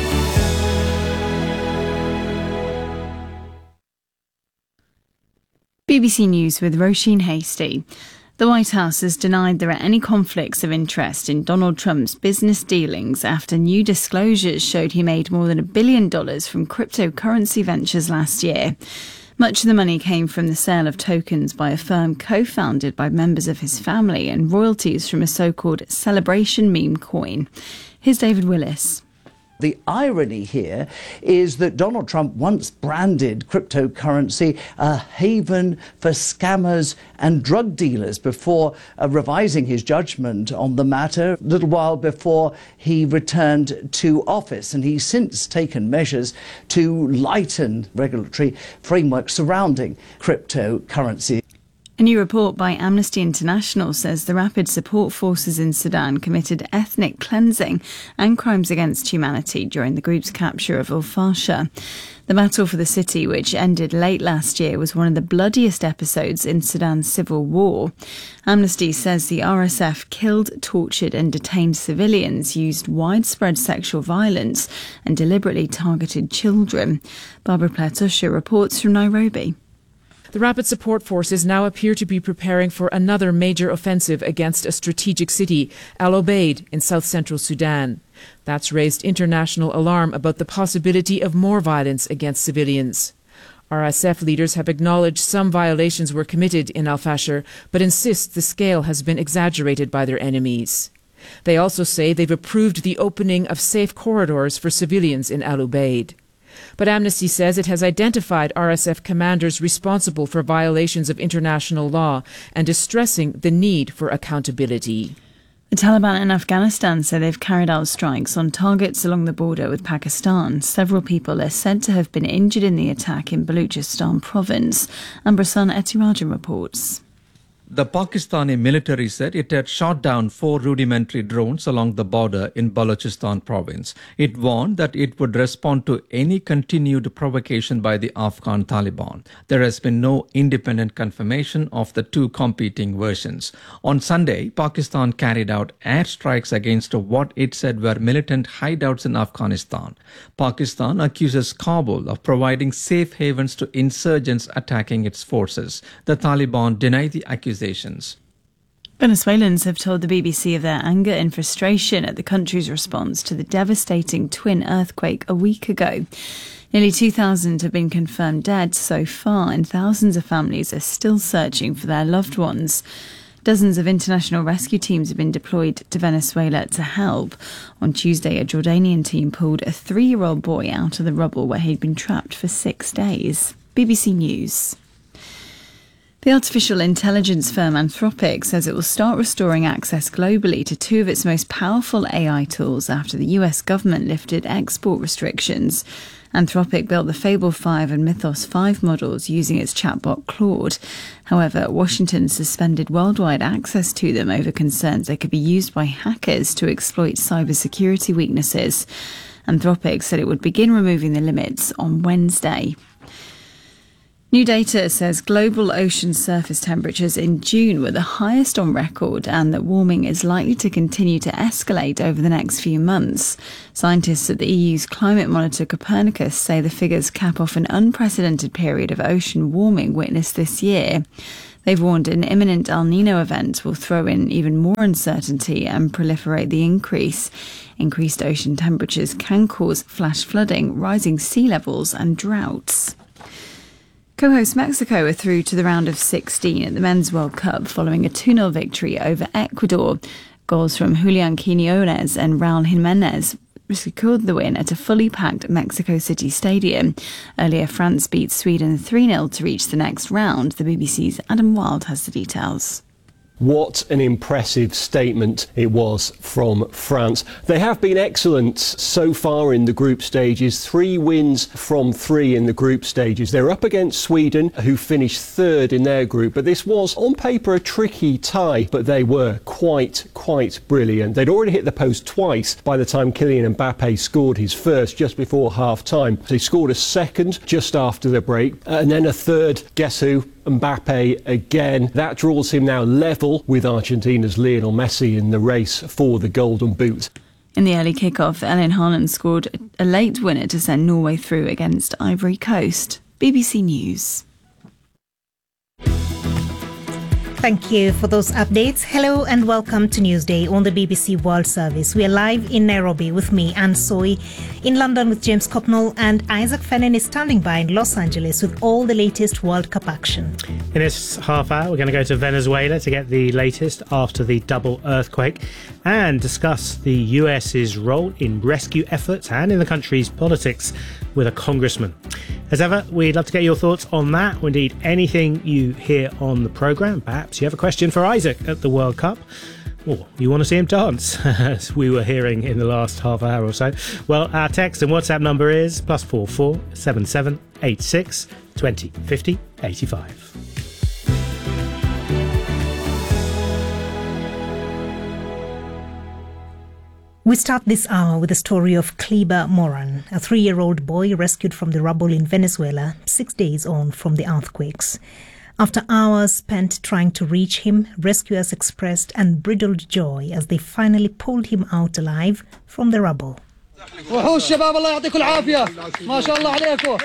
Speaker 12: B B C News with Roisin Hastie. The White House has denied there are any conflicts of interest in Donald Trump's business dealings after new disclosures showed he made more than a billion dollars from cryptocurrency ventures last year. Much of the money came from the sale of tokens by a firm co-founded by members of his family and royalties from a so-called celebration meme coin. Here's David Willis.
Speaker 24: The irony here is that Donald Trump once branded cryptocurrency a haven for scammers and drug dealers before uh, revising his judgment on the matter a little while before he returned to office. And he's since taken measures to lighten regulatory framework surrounding cryptocurrency.
Speaker 12: A new report by Amnesty International says the Rapid Support Forces in Sudan committed ethnic cleansing and crimes against humanity during the group's capture of al-Fasher. The battle for the city, which ended late last year, was one of the bloodiest episodes in Sudan's civil war. Amnesty says the R S F killed, tortured and detained civilians, used widespread sexual violence and deliberately targeted children. Barbara Platusha reports from Nairobi.
Speaker 25: The Rapid Support Forces now appear to be preparing for another major offensive against a strategic city, Al Obeid, in south-central Sudan. That's raised international alarm about the possibility of more violence against civilians. R S F leaders have acknowledged some violations were committed in al-Fasher, but insist the scale has been exaggerated by their enemies. They also say they've approved the opening of safe corridors for civilians in Al Obeid. But Amnesty says it has identified R S F commanders responsible for violations of international law and is stressing the need for accountability.
Speaker 12: The Taliban in Afghanistan say they've carried out strikes on targets along the border with Pakistan. Several people are said to have been injured in the attack in Baluchistan province. Ambrasan Etirajan reports.
Speaker 7: The Pakistani military said it had shot down four rudimentary drones along the border in Balochistan province. It warned that it would respond to any continued provocation by the Afghan Taliban. There has been no independent confirmation of the two competing versions. On Sunday, Pakistan carried out airstrikes against what it said were militant hideouts in Afghanistan. Pakistan accuses Kabul of providing safe havens to insurgents attacking its forces. The Taliban deny the accusations.
Speaker 12: Venezuelans have told the B B C of their anger and frustration at the country's response to the devastating twin earthquake a week ago. Nearly two thousand have been confirmed dead so far, and thousands of families are still searching for their loved ones. Dozens of international rescue teams have been deployed to Venezuela to help. On Tuesday, a Jordanian team pulled a three-year-old boy out of the rubble where he'd been trapped for six days. B B C News. The artificial intelligence firm Anthropic says it will start restoring access globally to two of its most powerful A I tools after the U S government lifted export restrictions. Anthropic built the Fable five and Mythos five models using its chatbot Claude. However, Washington suspended worldwide access to them over concerns they could be used by hackers to exploit cybersecurity weaknesses. Anthropic said it would begin removing the limits on Wednesday. New data says global ocean surface temperatures in June were the highest on record, and that warming is likely to continue to escalate over the next few months. Scientists at the E U's climate monitor Copernicus say the figures cap off an unprecedented period of ocean warming witnessed this year. They've warned an imminent El Niño event will throw in even more uncertainty and proliferate the increase. Increased ocean temperatures can cause flash flooding, rising sea levels and droughts. Co-host Mexico are through to the round of sixteen at the Men's World Cup following a two nil victory over Ecuador. Goals from Julian Quiñones and Raul Jimenez secured the win at a fully packed Mexico City stadium. Earlier, France beat Sweden three nil to reach the next round. The B B C's Adam Wilde has the details.
Speaker 8: What an impressive statement it was from France. They have been excellent so far in the group stages, three wins from three in the group stages. They're up against Sweden, who finished third in their group, but this was on paper a tricky tie, but they were quite, quite brilliant. They'd already hit the post twice by the time Kylian Mbappe scored his first just before half-time. They scored a second just after the break, and then a third. Guess who? Mbappe again. That draws him now level with Argentina's Lionel Messi in the race for the Golden Boot.
Speaker 12: In the early kick-off, Erling Haaland scored a late winner to send Norway through against Ivory Coast. B B C News.
Speaker 5: Thank you for those updates. Hello and welcome to Newsday on the B B C World Service. We are live in Nairobi with me, Anne Soy, in London with James Copnall, and Isaac Fennan is standing by in Los Angeles with all the latest World Cup action.
Speaker 1: In this half hour, we're going to go to Venezuela to get the latest after the double earthquake and discuss the U S's role in rescue efforts and in the country's politics with a congressman. As ever, we'd love to get your thoughts on that, or indeed anything you hear on the programme. Perhaps you have a question for Isaac at the World Cup, or you want to see him dance, as we were hearing in the last half hour or so. Well, our text and WhatsApp number is plus four four seven seven eight six twenty fifty eighty five.
Speaker 5: We start this hour with the story of Kleber Moran, a three-year-old boy rescued from the rubble in Venezuela six days on from the earthquakes. After hours spent trying to reach him, rescuers expressed unbridled joy as they finally pulled him out alive from the rubble.
Speaker 9: وحوش شباب الله يعطيكم العافية ما شاء الله عليكم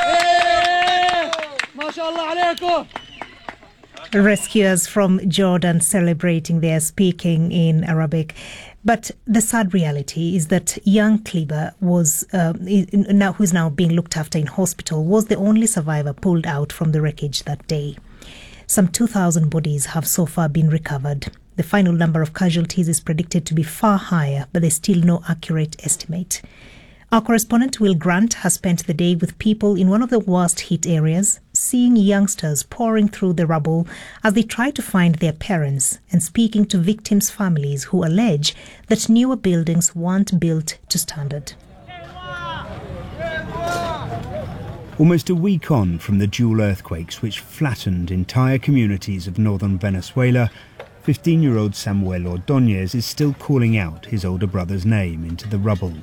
Speaker 9: ما شاء الله عليكم.
Speaker 5: Rescuers from Jordan celebrating their speaking in Arabic. But the sad reality is that young Kleber, was, uh, now, who is now being looked after in hospital, was the only survivor pulled out from the wreckage that day. Some two thousand bodies have so far been recovered. The final number of casualties is predicted to be far higher, but there's still no accurate estimate. Our correspondent Will Grant has spent the day with people in one of the worst hit areas, seeing youngsters pouring through the rubble as they try to find their parents, and speaking to victims' families who allege that newer buildings weren't built to standard.
Speaker 10: Almost a week on from the dual earthquakes which flattened entire communities of northern Venezuela, fifteen-year-old Samuel Ordóñez is still calling out his older brother's name into the rubble.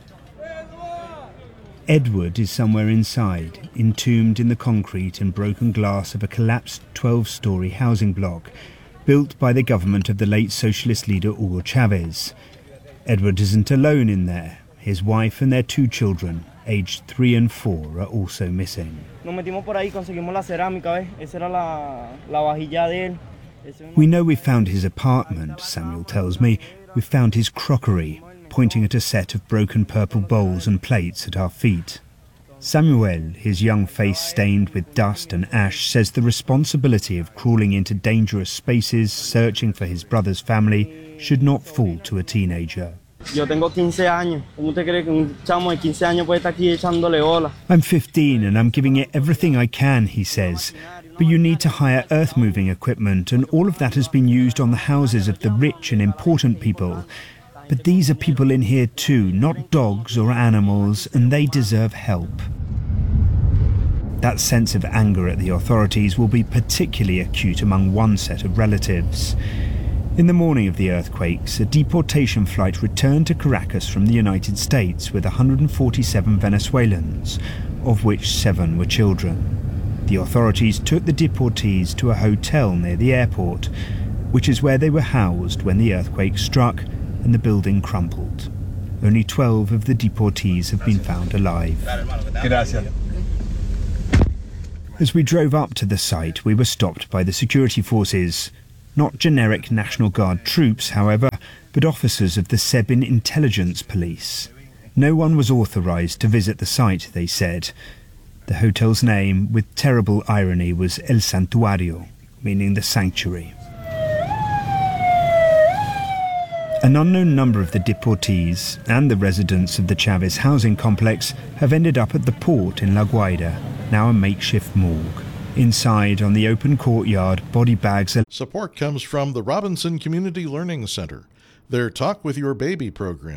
Speaker 10: Edward is somewhere inside, entombed in the concrete and broken glass of a collapsed twelve-storey housing block, built by the government of the late socialist leader Hugo Chavez. Edward isn't alone in there. His wife and their two children, aged three and four, are also missing. We know we found his apartment, Samuel tells me. We found his crockery, pointing at a set of broken purple bowls and plates at our feet. Samuel, his young face stained with dust and ash, says the responsibility of crawling into dangerous spaces, searching for his brother's family, should not fall to a teenager. I'm fifteen and I'm giving it everything I can, he says. But you need to hire earth-moving equipment, and all of that has been used on the houses of the rich and important people. But these are people in here too, not dogs or animals, and they deserve help. That sense of anger at the authorities will be particularly acute among one set of relatives. In the morning of the earthquakes, a deportation flight returned to Caracas from the United States with one hundred forty-seven Venezuelans, of which seven were children. The authorities took the deportees to a hotel near the airport, which is where they were housed when the earthquake struck and the building crumpled. Only twelve of the deportees have been found alive. As we drove up to the site, we were stopped by the security forces. Not generic National Guard troops, however, but officers of the Sebin Intelligence Police. No one was authorised to visit the site, they said. The hotel's name, with terrible irony, was El Santuario, meaning the sanctuary. An unknown number of the deportees and the residents of the Chavez housing complex have ended up at the port in La Guaira, now a makeshift morgue. Inside, on the open courtyard, body bags are...
Speaker 11: Support comes from the Robinson Community Learning Center. Their Talk with Your Baby program